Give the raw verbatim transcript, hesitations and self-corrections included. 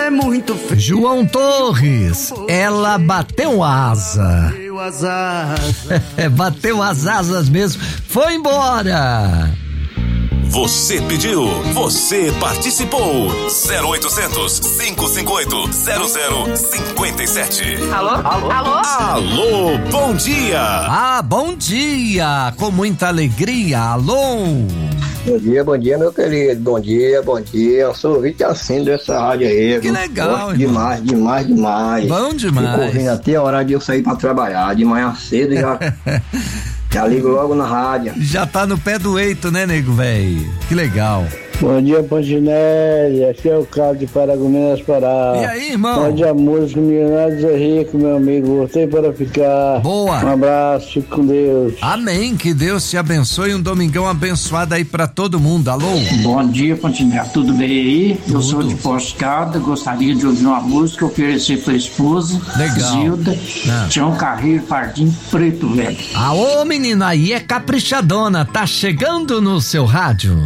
é muito feio. João Torres, ela bateu a asa. Bateu as asas. Bateu as asas mesmo. Foi embora. Você pediu, você participou. zero oitocentos, cinco cinco oito, zero zero cinco sete. Alô? Alô? Alô? Alô, bom dia. Ah, bom dia, com muita alegria. Alô? Bom dia, bom dia, meu querido. Bom dia, bom dia. Eu sou o Vitor assim dessa rádio aí. Que legal, Gosto demais, demais, demais. Bom demais. Fico correndo até a hora de eu sair pra trabalhar. De manhã cedo já, já ligo logo na rádio. Já tá no pé do eito, né, nego velho? Que legal. Bom dia, Pontinelli. Aqui é o Carlos de Paragominas, Pará. E aí, irmão? Bom dia, músico Milionários é Rico, meu amigo. Voltei para ficar. Boa. Um abraço, fique com Deus. Amém, que Deus te abençoe. Um domingão abençoado aí pra todo mundo. Alô? Bom dia, Pontinelli. Tudo bem aí? Tudo. Eu sou de Poscada, gostaria de ouvir uma música, oferecer pra esposa, Legal. Zilda, Ah. Tião Carreiro, Pardim Preto Velho. Aô, menina, aí é caprichadona. Tá chegando no seu rádio.